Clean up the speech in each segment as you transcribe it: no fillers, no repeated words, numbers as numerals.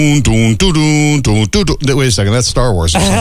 Wait a second, that's Star Wars or something.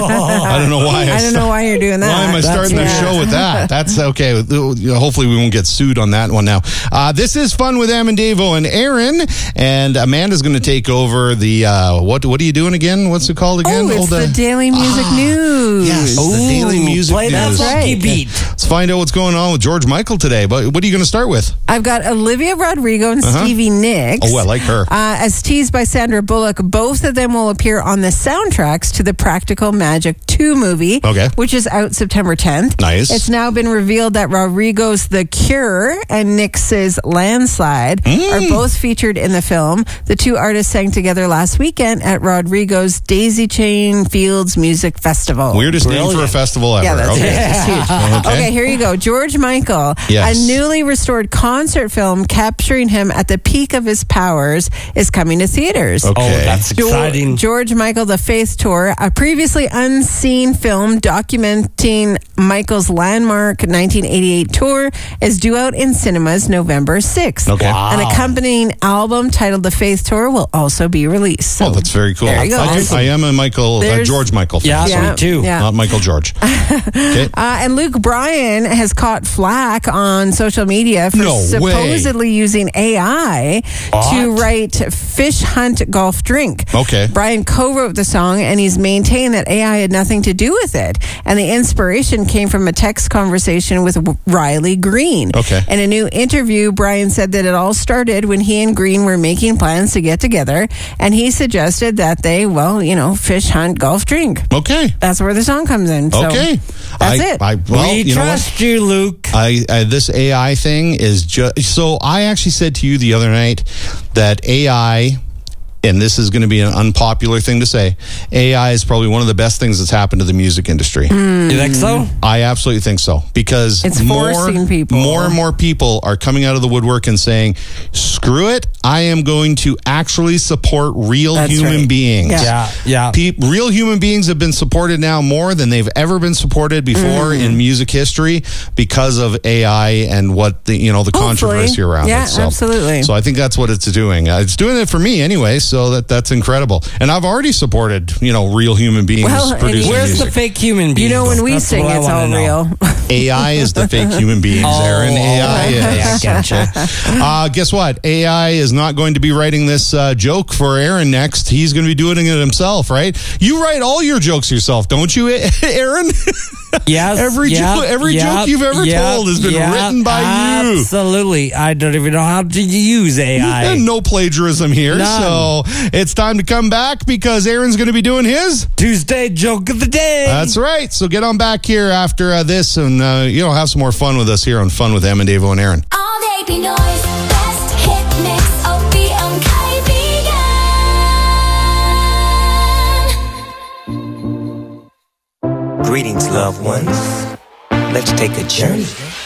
I don't know why. I don't know why you're doing that. Why am I starting the show with that? That's okay. Hopefully we won't get sued on that one now. This is Fun with Amandavo and Aaron, and Amanda's going to take over the, what are you doing again? What's it called again? Oh, it's the Daily Music News. Yes, the Daily Music News. That funky beat. Let's find out what's going on with George Michael today. But what are you going to start with? I've got Olivia Rodrigo and Stevie Nicks. Oh, I like her. As teased by Sandra Bullock, both of them will appear on the soundtracks to the Practical Magic 2 movie, which is out September 10th. Nice. It's now been revealed that Rodrigo's The Cure and Nicks's Landslide are both featured in the film. The two artists sang together last weekend at Rodrigo's Daisy Chain Fields Music Festival. Weirdest name for a festival ever. Yeah, that's it's huge. Okay, here you go. George Michael, a newly restored concert film capturing him at the peak of his powers, is coming to theaters. Okay. Oh, that's exciting. George Michael, The Faith Tour, a previously unseen film documenting Michael's landmark 1988 tour, is due out in cinemas November 6th. Okay. Wow. An accompanying album titled The Faith Tour will also be released. So that's very cool. There you go. I am a George Michael fan. Yeah, me too. Yeah. Not Michael George. Okay. And Luke Bryan has caught flack on social media for supposedly using AI to write Fish Hunt Golf Drink. Okay. Bryan co-wrote the song, and he's maintained that AI had nothing to do with it. And the inspiration came from a text conversation with Riley Green. Okay. In a new interview, Bryan said that it all started when he and Green were making plans to get together, and he suggested that they, fish, hunt, golf, drink. Okay. That's where the song comes in. So okay. That's it. We trust you, Luke. This AI thing is just... So I actually said to you the other night that AI... And this is going to be an unpopular thing to say. AI is probably one of the best things that's happened to the music industry. You think so? I absolutely think so. Because it's forcing people. More and more people are coming out of the woodwork and saying, screw it, I am going to actually support real human beings. Yeah. Real human beings have been supported now more than they've ever been supported before in music history because of AI and what the controversy around it. So, absolutely. So I think that's what it's doing. It's doing it for me anyway. So that's incredible. And I've already supported, real human beings producing where's music. the fake human beings? When we sing, it's all real. AI is the fake human beings, Aaron. AI is. I gotcha. Guess what? AI is not going to be writing this joke for Aaron next. He's going to be doing it himself, right? You write all your jokes yourself, don't you, Aaron? Yes. Every joke you've ever told has been written by you. Absolutely. I don't even know how to use AI. And no plagiarism here. None. So it's time to come back because Aaron's going to be doing his Tuesday joke of the day. That's right. So get on back here after this and have some more fun with us here on Fun with Amandavo and Aaron. All day be noise. Best hit mix of Greetings, loved ones. Let's take a journey